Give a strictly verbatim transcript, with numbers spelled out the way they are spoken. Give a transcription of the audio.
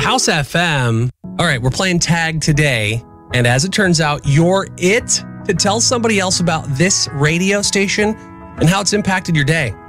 House F M. All right, we're playing tag today. And as it turns out, you're it to tell somebody else about this radio station and how it's impacted your day.